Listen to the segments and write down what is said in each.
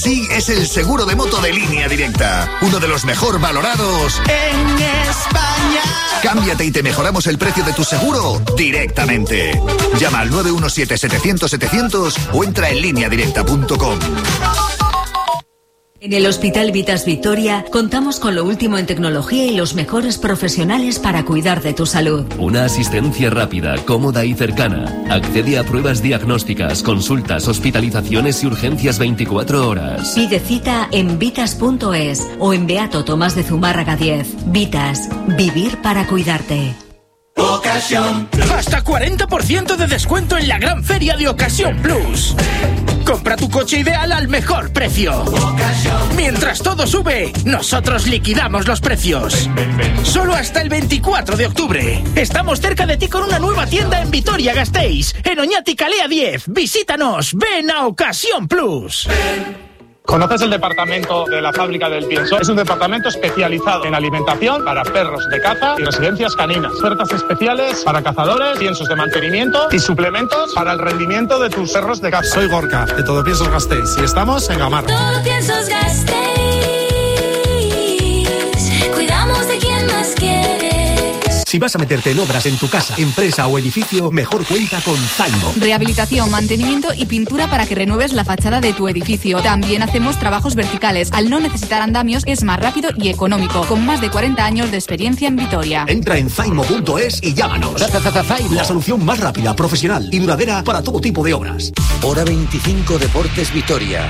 sí es el seguro de moto de Línea Directa. Uno de los mejor valorados en España. Cámbiate y te mejoramos el precio de tu seguro directamente. Llama al 917-700-700 o entra en lineadirecta.com. En el Hospital Vitas Victoria contamos con lo último en tecnología y los mejores profesionales para cuidar de tu salud. Una asistencia rápida, cómoda y cercana. Accede a pruebas diagnósticas, consultas, hospitalizaciones y urgencias 24 horas. Pide cita en vitas.es o en Beato Tomás de Zumárraga 10. Vitas, vivir para cuidarte. Ocasión. Hasta 40% de descuento en la gran feria de Ocasión Plus. Compra tu coche ideal al mejor precio. Mientras todo sube, nosotros liquidamos los precios. Solo hasta el 24 de octubre. Estamos cerca de ti con una nueva tienda en Vitoria-Gasteiz, en Oñati Calea 10. Visítanos, ven a Ocasión Plus. ¿Conoces el departamento de la fábrica del pienso? Es un departamento especializado en alimentación para perros de caza y residencias caninas. Ofertas especiales para cazadores, piensos de mantenimiento y suplementos para el rendimiento de tus perros de caza. Soy Gorka, de Todo Piensos Gasteiz, y estamos en Gamarra. Todo Piensos Gasteiz. Cuidamos de quien más quieres. Si vas a meterte en obras en tu casa, empresa o edificio, mejor cuenta con Zaimo. Rehabilitación, mantenimiento y pintura para que renueves la fachada de tu edificio. También hacemos trabajos verticales. Al no necesitar andamios es más rápido y económico, con más de 40 años de experiencia en Vitoria. Entra en zaimo.es y llámanos. La solución más rápida, profesional y duradera para todo tipo de obras. Hora 25 Deportes Vitoria.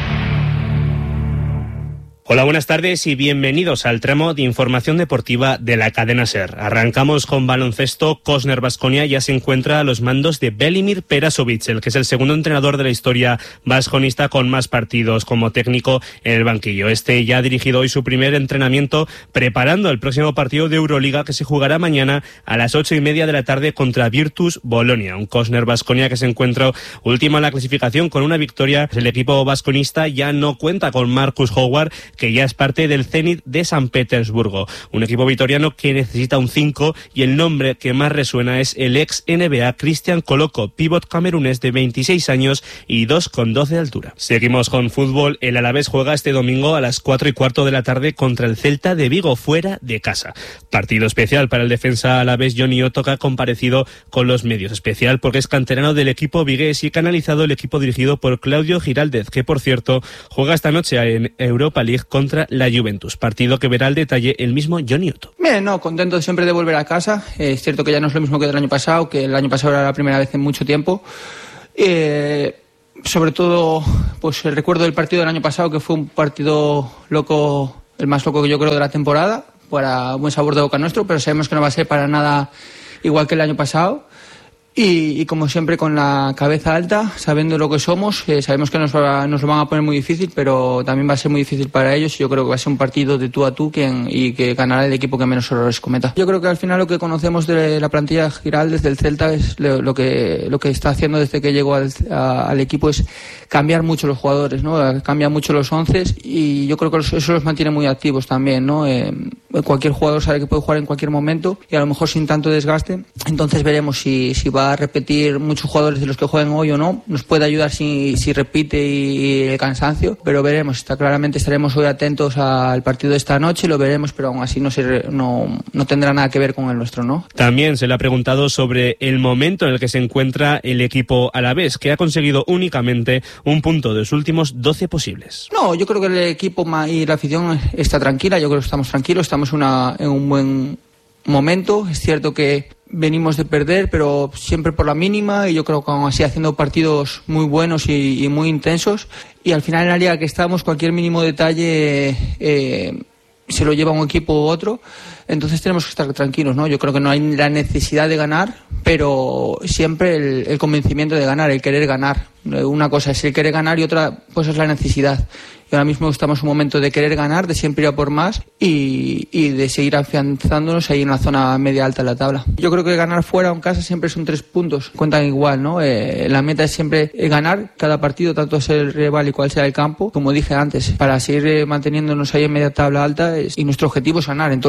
Hola, buenas tardes y bienvenidos al tramo de información deportiva de la cadena SER. Arrancamos con baloncesto. Kosner Baskonia ya se encuentra a los mandos de Velimir Perasovic, el que es el segundo entrenador de la historia vasconista con más partidos como técnico en el banquillo. Este ya ha dirigido hoy su primer entrenamiento preparando el próximo partido de Euroliga que se jugará mañana a las 8:30 de la tarde contra Virtus Bolonia. Un Kosner Baskonia que se encuentra último en la clasificación con una victoria. El equipo vasconista ya no cuenta con Marcus Howard, que ya es parte del Zenit de San Petersburgo. Un equipo vitoriano que necesita un 5 y el nombre que más resuena es el ex NBA Cristian Coloco, pívot camerunés de 26 años y 2,12 de altura. Seguimos con fútbol. El Alavés juega este domingo a las 4:15 de la tarde contra el Celta de Vigo, fuera de casa. Partido especial para el defensa alavés Johnny Otto, que ha comparecido con los medios. Especial porque es canterano del equipo vigués y canalizado el equipo dirigido por Claudio Giraldez, que por cierto juega esta noche en Europa League contra la Juventus, partido que verá al detalle el mismo Johnny Otto. Bien, contento siempre de volver a casa. Es cierto que ya no es lo mismo que el año pasado, que el año pasado era la primera vez en mucho tiempo. Sobre todo, pues el recuerdo del partido del año pasado, que fue un partido loco, el más loco que yo creo de la temporada, para buen sabor de boca nuestro, pero sabemos que no va a ser para nada igual que el año pasado. Y como siempre con la cabeza alta, sabiendo lo que somos, sabemos que nos lo van a poner muy difícil, pero también va a ser muy difícil para ellos. Yo creo que va a ser un partido de tú a tú y que ganará el equipo que menos errores cometa. Yo creo que al final lo que conocemos de la plantilla Giraldez del Celta es lo que está haciendo desde que llegó al equipo es cambiar mucho los jugadores, ¿no? Cambia mucho los onces y yo creo que eso los mantiene muy activos también, ¿no? Cualquier jugador sabe que puede jugar en cualquier momento y a lo mejor sin tanto desgaste. Entonces veremos si va a repetir muchos jugadores de los que jueguen hoy o no. Nos puede ayudar si repite y el cansancio, pero veremos. Claramente estaremos hoy atentos al partido de esta noche, lo veremos, pero aún así no tendrá nada que ver con el nuestro, ¿no? También se le ha preguntado sobre el momento en el que se encuentra el equipo alavés, que ha conseguido únicamente un punto de los últimos 12 posibles. No, yo creo que el equipo y la afición está tranquila, yo creo que estamos tranquilos, estamos en un buen momento. Es cierto que venimos de perder, pero siempre por la mínima, y yo creo que aún así haciendo partidos muy buenos y muy intensos, y al final en la liga que estamos, cualquier mínimo detalle se lo lleva un equipo u otro, entonces tenemos que estar tranquilos, ¿no? Yo creo que no hay la necesidad de ganar, pero siempre el convencimiento de ganar, el querer ganar. Una cosa es el querer ganar y otra cosa es la necesidad. Y ahora mismo estamos en un momento de querer ganar, de siempre ir a por más y de seguir afianzándonos ahí en la zona media alta de la tabla. Yo creo que ganar fuera o en casa siempre son 3 puntos, cuentan igual, ¿no? La meta es siempre ganar cada partido, tanto sea el rival y cual sea el campo. Como dije antes, para seguir manteniéndonos ahí en media tabla alta y nuestro objetivo es ganar en todos los partidos.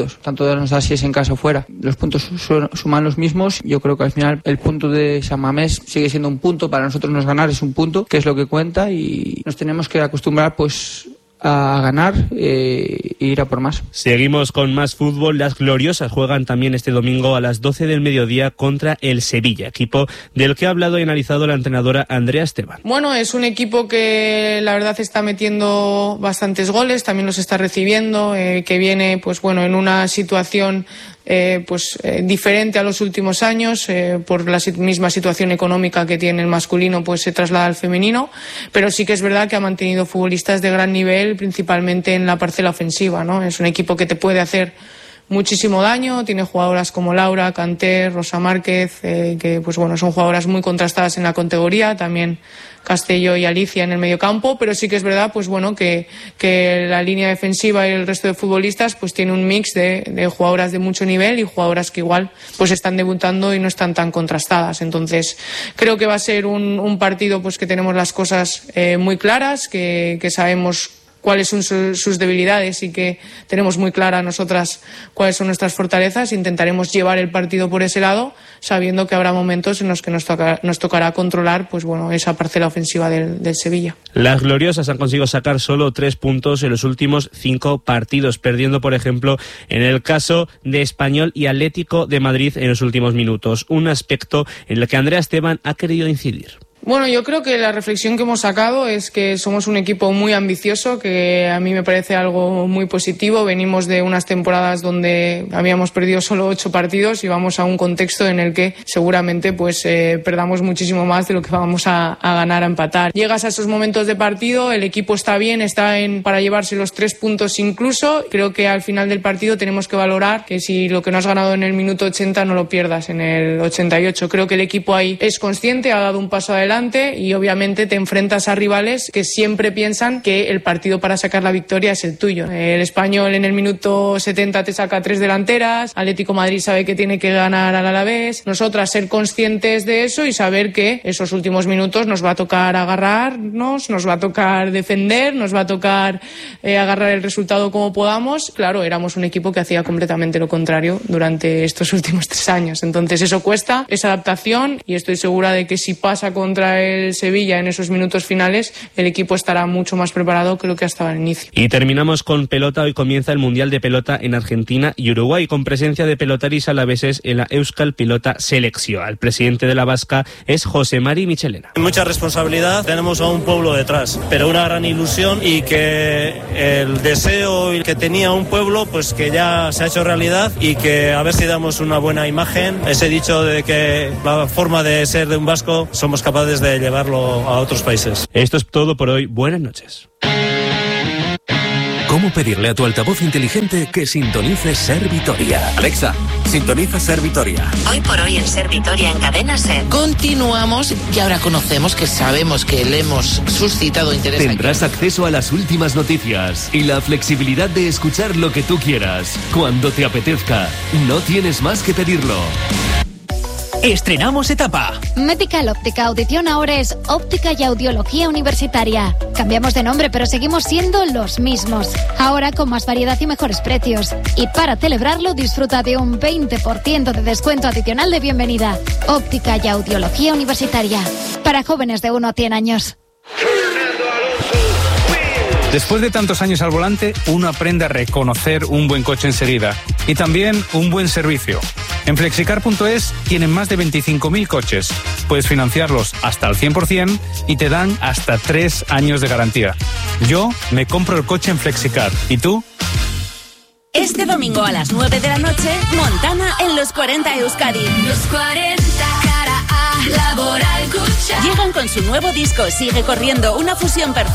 partidos, tanto de nos da si es en casa o fuera. Los puntos suman los mismos. Yo creo que al final el punto de San Mamés sigue siendo un punto. Para nosotros no es ganar, es un punto, que es lo que cuenta, y nos tenemos que acostumbrar pues a ganar e ir a por más. Seguimos con más fútbol. Las Gloriosas juegan también este domingo a las 12 del mediodía contra el Sevilla, equipo del que ha hablado y analizado la entrenadora Andrea Esteban. Bueno, es un equipo que la verdad está metiendo bastantes goles, también los está recibiendo, que viene pues bueno en una situación diferente a los últimos años, por la misma situación económica que tiene el masculino, pues se traslada al femenino, pero sí que es verdad que ha mantenido futbolistas de gran nivel, principalmente en la parcela ofensiva, ¿no? Es un equipo que te puede hacer muchísimo daño, tiene jugadoras como Laura, Kanté, Rosa Márquez, que pues bueno, son jugadoras muy contrastadas en la categoría, también Castelló y Alicia en el mediocampo, pero sí que es verdad pues bueno que la línea defensiva y el resto de futbolistas pues tiene un mix de jugadoras de mucho nivel y jugadoras que igual pues están debutando y no están tan contrastadas. Entonces creo que va a ser un partido pues que tenemos las cosas muy claras, que sabemos cuáles son sus debilidades y que tenemos muy clara nosotras cuáles son nuestras fortalezas. Intentaremos llevar el partido por ese lado, sabiendo que habrá momentos en los que nos tocará controlar pues bueno esa parcela ofensiva del Sevilla. Las Gloriosas han conseguido sacar solo 3 puntos en los últimos 5 partidos, perdiendo por ejemplo en el caso de Español y Atlético de Madrid en los últimos minutos, un aspecto en el que Andrea Esteban ha querido incidir. Bueno, yo creo que la reflexión que hemos sacado es que somos un equipo muy ambicioso, que a mí me parece algo muy positivo. Venimos de unas temporadas donde habíamos perdido solo 8 partidos y vamos a un contexto en el que seguramente pues perdamos muchísimo más de lo que vamos a ganar, a empatar. Llegas a esos momentos de partido, el equipo está bien, para llevarse los 3 puntos incluso. Creo que al final del partido tenemos que valorar que si lo que no has ganado en el minuto 80 no lo pierdas en el 88. Creo que el equipo ahí es consciente, ha dado un paso adelante, y obviamente te enfrentas a rivales que siempre piensan que el partido para sacar la victoria es el tuyo. El Español en el minuto 70 te saca 3 delanteras, Atlético Madrid sabe que tiene que ganar al Alavés. Nosotras ser conscientes de eso y saber que esos últimos minutos nos va a tocar agarrarnos, nos va a tocar defender, nos va a tocar agarrar el resultado como podamos. Claro, éramos un equipo que hacía completamente lo contrario durante estos últimos 3 años. Entonces eso cuesta, esa adaptación, y estoy segura de que si pasa contra el Sevilla en esos minutos finales, el equipo estará mucho más preparado que lo que estaba al inicio. Y terminamos con pelota. Hoy comienza el Mundial de Pelota en Argentina y Uruguay, con presencia de pelotaris alaveses en la Euskal Pilota Selección. El presidente de la Vasca es José Mari Michelena. Mucha responsabilidad, tenemos a un pueblo detrás, pero una gran ilusión, y que el deseo que tenía un pueblo pues que ya se ha hecho realidad, y que a ver si damos una buena imagen. Ese dicho de que la forma de ser de un vasco somos capaces de llevarlo a otros países. Esto es todo por hoy. Buenas noches. ¿Cómo pedirle a tu altavoz inteligente que sintonice Ser Vitoria? Alexa, sintoniza Ser Vitoria. Hoy por hoy en Ser Vitoria, en Cadena Ser. Continuamos y ahora conocemos que sabemos que le hemos suscitado interés. Tendrás acceso a las últimas noticias y la flexibilidad de escuchar lo que tú quieras, cuando te apetezca. No tienes más que pedirlo. Estrenamos etapa. Medical Óptica Audición ahora es Óptica y Audiología Universitaria. Cambiamos de nombre, pero seguimos siendo los mismos. Ahora con más variedad y mejores precios. Y para celebrarlo, disfruta de un 20% de descuento adicional de bienvenida. Óptica y Audiología Universitaria. Para jóvenes de 1 a 100 años. Después de tantos años al volante, uno aprende a reconocer un buen coche enseguida. Y también un buen servicio. En Flexicar.es tienen más de 25.000 coches. Puedes financiarlos hasta el 100% y te dan hasta 3 años de garantía. Yo me compro el coche en Flexicar. ¿Y tú? Este domingo a las 9 de la noche, Montana en los 40 Euskadi. Los 40 cara a Laboral Cucha. Llegan con su nuevo disco Sigue Corriendo, una fusión perfecta